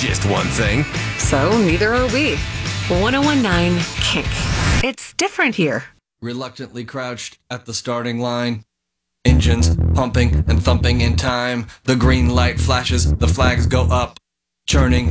just one thing. So neither are we. 1019 Kink. It's different here. Reluctantly crouched at the starting line. Engines pumping and thumping in time. The green light flashes, the flags go up. Churning